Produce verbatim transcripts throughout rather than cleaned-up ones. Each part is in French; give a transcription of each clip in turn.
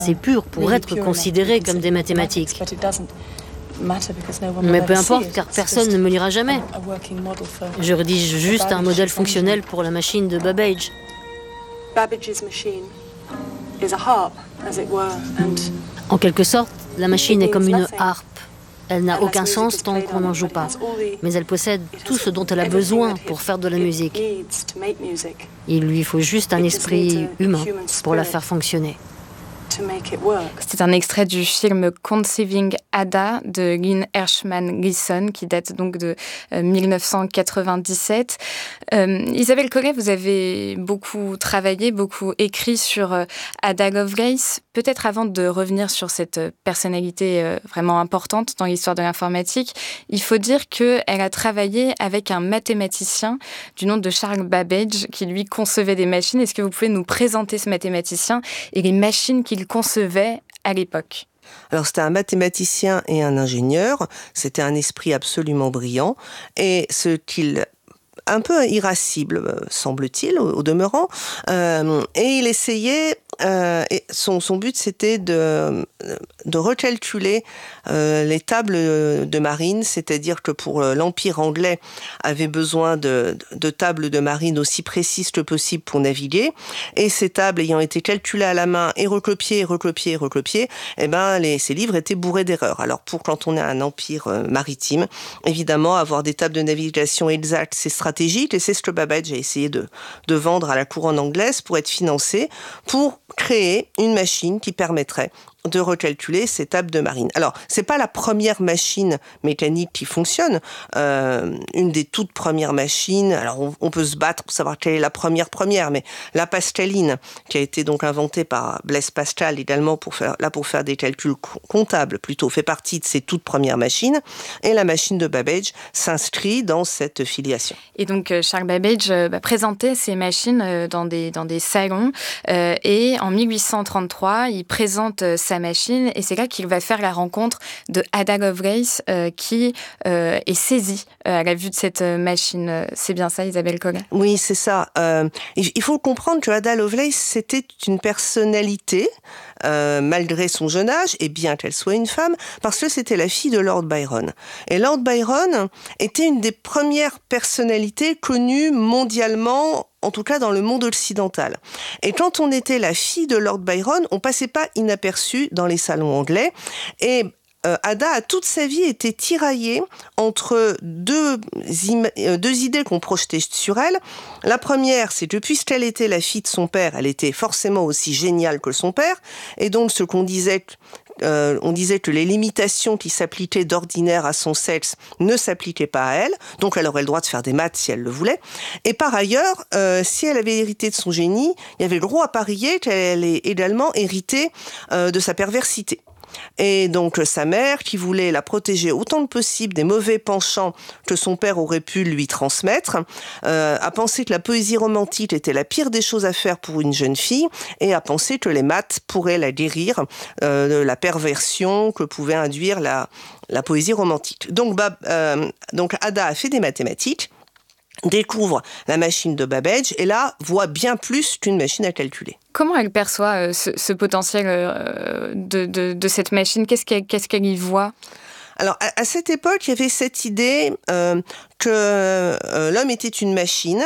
C'est pur pour être considéré comme des mathématiques. Mais peu importe, car personne ne me lira jamais. Je rédige juste un modèle fonctionnel pour la machine de Babbage. En quelque sorte, la machine est comme une harpe. Elle n'a aucun sens tant qu'on n'en joue pas. Mais elle possède tout ce dont elle a besoin pour faire de la musique. Il lui faut juste un esprit humain pour la faire fonctionner. C'est un extrait du film Conceiving Ada de Lynn Hershman Gleeson qui date donc de euh, dix-neuf cent quatre-vingt-dix-sept. Euh, Isabelle Collet, vous avez beaucoup travaillé, beaucoup écrit sur euh, Ada Lovelace. Peut-être avant de revenir sur cette personnalité euh, vraiment importante dans l'histoire de l'informatique, il faut dire qu'elle a travaillé avec un mathématicien du nom de Charles Babbage qui lui concevait des machines. Est-ce que vous pouvez nous présenter ce mathématicien et les machines qu'il concevait à l'époque? Alors, c'était un mathématicien et un ingénieur. C'était un esprit absolument brillant. Et ce qu'il... un peu irascible, semble-t-il, au, au demeurant. Euh, et il essayait... Euh, et son, son but, c'était de, de recalculer euh, les tables de marine, c'est-à-dire que pour euh, l'Empire anglais avait besoin de, de tables de marine aussi précises que possible pour naviguer, et ces tables ayant été calculées à la main et recopiées, recopiées, recopiées, eh ben, les, ces livres étaient bourrés d'erreurs. Alors pour quand on est un empire euh, maritime, évidemment, avoir des tables de navigation exactes, c'est stratégique, et c'est ce que Babbage a essayé de, de vendre à la couronne anglaise pour être financé, pour créer une machine qui permettrait de recalculer ces tables de marine. Alors, c'est pas la première machine mécanique qui fonctionne. Euh, une des toutes premières machines, alors on, on peut se battre pour savoir quelle est la première première, mais la Pascaline, qui a été donc inventée par Blaise Pascal également pour faire, là pour faire des calculs comptables plutôt, fait partie de ces toutes premières machines, et la machine de Babbage s'inscrit dans cette filiation. Et donc, Charles Babbage euh, bah, présentait ces machines euh, dans des, dans des salons, euh, et en dix-huit cent trente-trois, il présente euh, sa machine, et c'est là qu'il va faire la rencontre de Ada Lovelace euh, qui euh, est saisie euh, à la vue de cette machine. C'est bien ça, Isabelle Collet? Oui, c'est ça. Euh, il faut comprendre que Ada Lovelace, c'était une personnalité, euh, malgré son jeune âge, et bien qu'elle soit une femme, parce que c'était la fille de Lord Byron. Et Lord Byron était une des premières personnalités connues mondialement, en tout cas dans le monde occidental. Et quand on était la fille de Lord Byron, on passait pas inaperçu dans les salons anglais. Et euh, Ada a toute sa vie été tiraillée entre deux, im- deux idées qu'on projetait sur elle. La première, c'est que puisqu'elle était la fille de son père, elle était forcément aussi géniale que son père. Et donc ce qu'on disait... Euh, on disait que les limitations qui s'appliquaient d'ordinaire à son sexe ne s'appliquaient pas à elle, donc elle aurait le droit de faire des maths si elle le voulait. Et par ailleurs, euh, si elle avait hérité de son génie, il y avait le droit à parier qu'elle ait également hérité euh, de sa perversité. Et donc sa mère, qui voulait la protéger autant que possible des mauvais penchants que son père aurait pu lui transmettre, euh, a pensé que la poésie romantique était la pire des choses à faire pour une jeune fille, et a pensé que les maths pourraient la guérir euh, de la perversion que pouvait induire la, la poésie romantique. Donc, bah, euh, donc Ada a fait des mathématiques, découvre la machine de Babbage, et là, voit bien plus qu'une machine à calculer. Comment elle perçoit euh, ce, ce potentiel euh, de, de, de cette machine? Qu'est-ce qu'elle, qu'est-ce qu'elle y voit? Alors, à, à cette époque, il y avait cette idée euh, que euh, l'homme était une machine,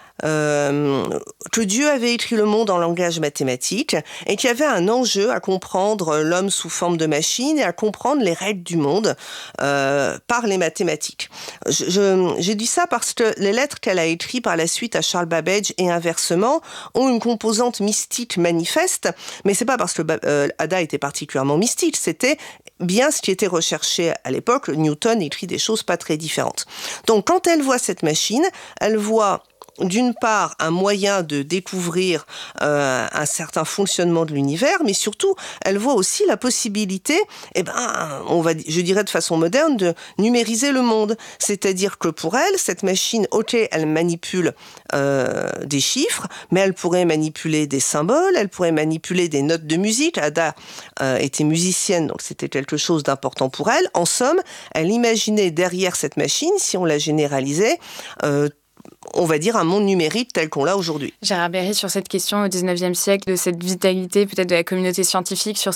Euh, que Dieu avait écrit le monde en langage mathématique, et qu'il y avait un enjeu à comprendre l'homme sous forme de machine et à comprendre les règles du monde euh, par les mathématiques. Je, je, j'ai dit ça parce que les lettres qu'elle a écrites par la suite à Charles Babbage et inversement ont une composante mystique manifeste, mais c'est pas parce que euh, Ada était particulièrement mystique, c'était bien ce qui était recherché à l'époque. Newton écrit des choses pas très différentes. Donc quand elle voit cette machine, elle voit d'une part un moyen de découvrir euh, un certain fonctionnement de l'univers, mais surtout elle voit aussi la possibilité, eh ben, on va, je dirais de façon moderne, de numériser le monde. C'est-à-dire que pour elle, cette machine, ok, elle manipule euh, des chiffres, mais elle pourrait manipuler des symboles, elle pourrait manipuler des notes de musique. Ada euh, était musicienne, donc c'était quelque chose d'important pour elle. En somme, elle imaginait derrière cette machine, si on la généralisait, euh, on va dire, un monde numérique tel qu'on l'a aujourd'hui. Gérard Berry, sur cette question au dix-neuvième siècle, de cette vitalité peut-être de la communauté scientifique, sur